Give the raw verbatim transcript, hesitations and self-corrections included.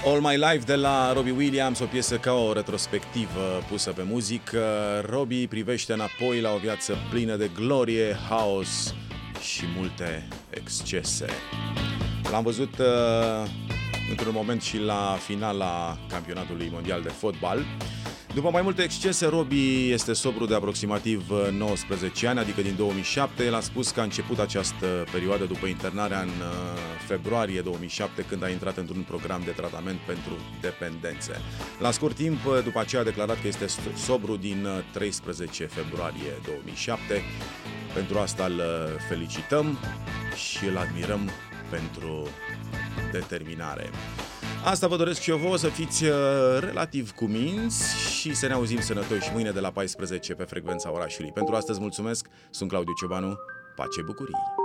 All My Life de la Robbie Williams, o piesă ca o retrospectivă pusă pe muzică. Robbie privește înapoi la o viață plină de glorie, haos și multe excese. L-am văzut uh, într-un moment și la finala campionatului mondial de fotbal. După mai multe excese, Robbie este sobru de aproximativ nouăsprezece ani, adică din două mii șapte. El a spus că a început această perioadă după internarea în februarie două mii șapte, când a intrat într-un program de tratament pentru dependențe. La scurt timp, după aceea a declarat că este sobru din treisprezece februarie două mii șapte. Pentru asta îl felicităm și îl admirăm pentru determinare. Asta vă doresc și eu vouă, să fiți relativ cuminți și să ne auzim sănătoși mâine de la paisprezece pe frecvența orașului. Pentru astăzi mulțumesc, sunt Claudiu Ciobanu, pace, bucurii!